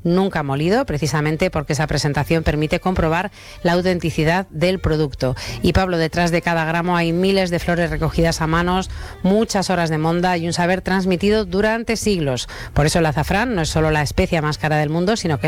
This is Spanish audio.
nunca molido, precisamente porque esa presentación permite comprobar la autenticidad del producto. Y Pablo, detrás de cada gramo hay miles de flores recogidas a manos, muchas horas de monda y un saber transmitido durante siglos. Por eso el azafrán no es solo la especia más cara del mundo, sino que